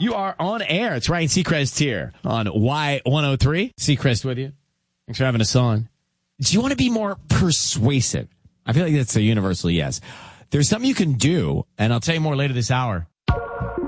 You are on air. It's Ryan Seacrest here on Y103. Seacrest with you. Thanks for having us on. Do you want to be more persuasive? I feel like that's a universal yes. There's something you can do, and I'll tell you more later this hour.